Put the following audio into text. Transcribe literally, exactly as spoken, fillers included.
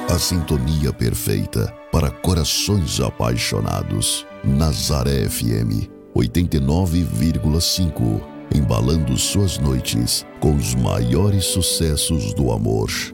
A sintonia perfeita para corações apaixonados. Nazaré F M oitenta e nove vírgula cinco, embalando suas noites com os maiores sucessos do amor.